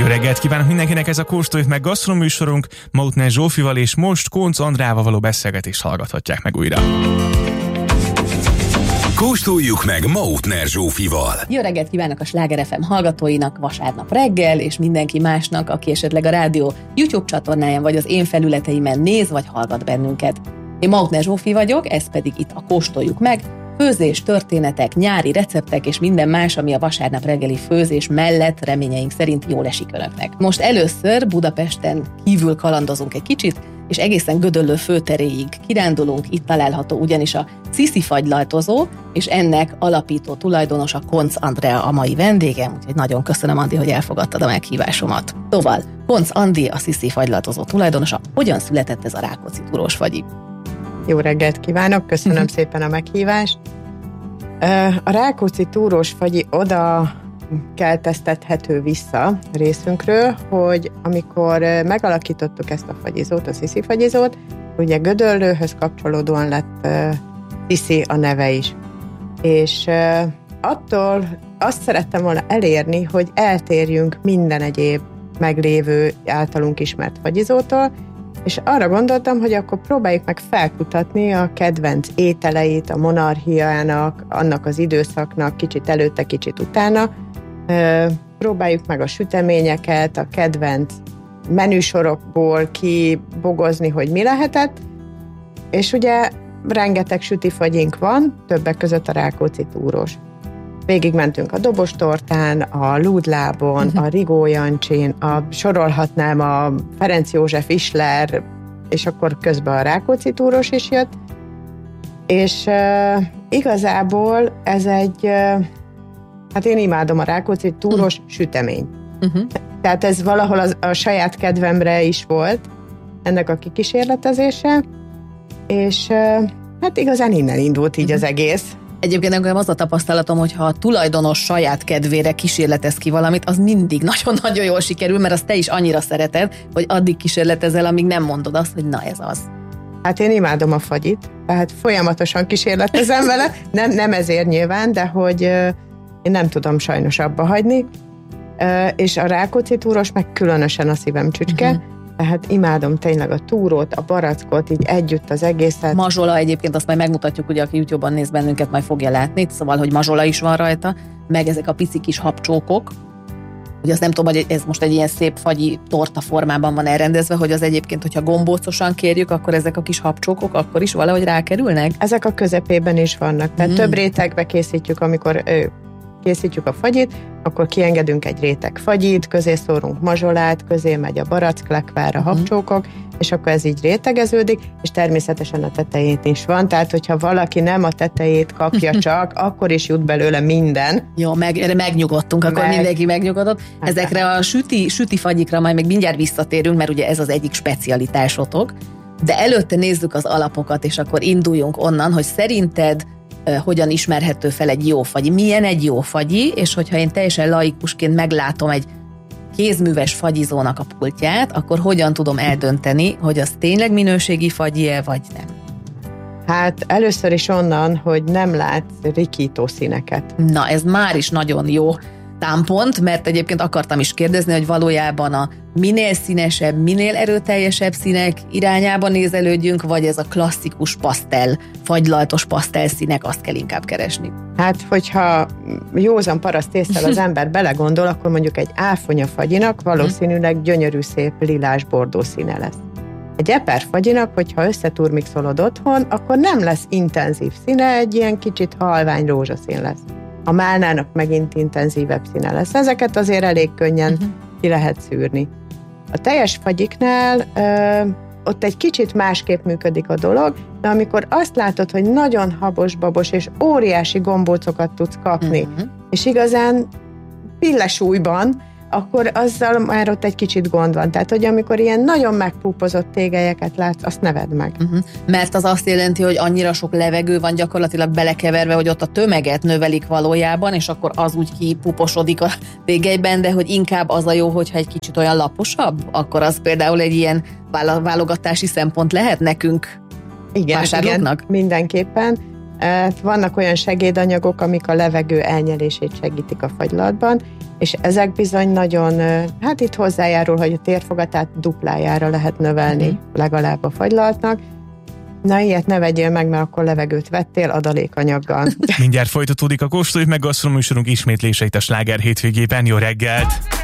Reggelt kívánok mindenkinek, ez a Kóstoljuk meg gasztronóm műsorunk, Mautner Zsófival, és most Koncz Andrával való beszélgetést hallgathatják meg újra. Kóstoljuk meg Mautner Zsófival. Jó reggelt kívánok a Sláger FM hallgatóinak vasárnap reggel, és mindenki másnak, aki esetleg a rádió YouTube csatornáján vagy az én felületeimen néz vagy hallgat bennünket. Én Mautner Zsófi vagyok, ez pedig itt a Kóstoljuk meg, főzés, történetek, nyári receptek és minden más, ami a vasárnap reggeli főzés mellett reményeink szerint jól esik önöknek. Most először Budapesten kívül kalandozunk egy kicsit, és egészen Gödöllő főteréig kirándulunk, itt található ugyanis a Sziszi fagylaltozó, és ennek alapító tulajdonosa Koncz Andrea a mai vendégem, úgyhogy nagyon köszönöm, Andi, hogy elfogadtad a meghívásomat. Szóval, Koncz Andi, a Sziszi fagylaltozó tulajdonosa, hogyan született ez a Rákóczi túrós fagyi? Jó reggelt kívánok, köszönöm szépen a meghívást. A Rákóczi túrós fagyi oda kelteztethető vissza részünkről, hogy amikor megalakítottuk ezt a fagyizót, a Sziszi fagyizót, ugye Gödöllőhöz kapcsolódóan lett Sziszi a neve is. És attól azt szerettem volna elérni, hogy eltérjünk minden egyéb meglévő általunk ismert fagyizótól, és arra gondoltam, hogy akkor próbáljuk meg felkutatni a kedvenc ételeit, a monarchiának, annak az időszaknak, kicsit előtte, kicsit utána. Próbáljuk meg a süteményeket, a kedvenc menüsorokból kibogozni, hogy mi lehetett. És ugye rengeteg sütifagyink van, többek között a Rákóczi túrós. Végigmentünk a dobostortán, a Lúdlábon, a Rigó Jancsin, sorolhatnám a Ferenc József Isler, és akkor közben a Rákóczi túrós is jött. És igazából ez egy, hát én imádom a Rákóczi túrós süteményt. Tehát ez valahol a saját kedvemre is volt ennek a kikísérletezése, és hát igazán innen indult így az egész. Egyébként nekem az a tapasztalatom, hogy ha a tulajdonos saját kedvére kísérletez ki valamit, az mindig nagyon-nagyon jól sikerül, mert azt te is annyira szereted, hogy addig kísérletezel, amíg nem mondod azt, hogy na ez az. Hát én imádom a fagyit, tehát folyamatosan kísérletezem vele, nem ezért nyilván, de hogy én nem tudom sajnos abba hagyni, és a Rákóczi túros meg különösen a szívem csücske, tehát imádom tényleg a túrót, a barackot, így együtt az egészet. Mazsola egyébként, azt majd megmutatjuk, ugye aki YouTube-on néz bennünket, majd fogja látni, szóval, hogy mazsola is van rajta, meg ezek a pici kis habcsókok. Ugye azt nem tudom, hogy ez most egy ilyen szép fagyi torta formában van elrendezve, hogy az egyébként, hogyha gombócosan kérjük, akkor ezek a kis habcsókok akkor is valahogy rákerülnek? Ezek a közepében is vannak, tehát több rétegbe készítjük, amikor készítjük a fagyit, akkor kiengedünk egy réteg fagyit, közé szórunk mazsolát, közé megy a baracklekvár, a habcsókok, és akkor ez így rétegeződik, és természetesen a tetejét is van, tehát hogyha valaki nem a tetejét kapja csak, akkor is jut belőle minden. Jó, megnyugodtunk, akkor mindenki megnyugodott. Ezekre a süti fagyikra majd még mindjárt visszatérünk, mert ugye ez az egyik specialitásotok, de előtte nézzük az alapokat, és akkor induljunk onnan, hogy szerinted hogyan ismerhető fel egy jó fagyi. Milyen egy jó fagyi, és hogyha én teljesen laikusként meglátom egy kézműves fagyizónak a pultját, akkor hogyan tudom eldönteni, hogy az tényleg minőségi fagyi-e, vagy nem? Hát először is onnan, hogy nem látsz rikító színeket. Na, ez már is nagyon jó támpont, mert egyébként akartam is kérdezni, hogy valójában a minél színesebb, minél erőteljesebb színek irányába nézelődjünk, vagy ez a klasszikus pasztel, fagylaltos pasztel színek, azt kell inkább keresni. Hát, hogyha józan paraszt észre az ember belegondol, akkor mondjuk egy áfonya fagyinak valószínűleg gyönyörű szép lilás bordó színe lesz. Egy eper fagyinak, hogyha összeturmixolod otthon, akkor nem lesz intenzív színe, egy ilyen kicsit halvány rózsaszín lesz. A málnának megint intenzívebb színe lesz. Ezeket azért elég könnyen ki lehet szűrni. A teljes fagyiknál ott egy kicsit másképp működik a dolog, de amikor azt látod, hogy nagyon habos-babos és óriási gombócokat tudsz kapni, és igazán pillesúlyban, akkor azzal már ott egy kicsit gond van. Tehát, hogy amikor ilyen nagyon megpúpozott tégelyeket látsz, azt ne vedd meg. Mert az azt jelenti, hogy annyira sok levegő van gyakorlatilag belekeverve, hogy ott a tömeget növelik valójában, és akkor az úgy kipuposodik a tégelyben, de hogy inkább az a jó, hogyha egy kicsit olyan laposabb, akkor az például egy ilyen válogatási szempont lehet nekünk, igen, vásárlóknak? Igen, mindenképpen. Vannak olyan segédanyagok, amik a levegő elnyelését segítik a fagylatban, és ezek bizony nagyon, hát itt hozzájárul, hogy a térfogatát duplájára lehet növelni legalább a fagylaltnak. Na, ilyet ne vegyél meg, mert akkor levegőt vettél adalékanyaggal. Mindjárt folytatódik a Kóstoljuk meg gasztronóműsorunk ismétléseit a Sláger hétvégében. Jó reggelt!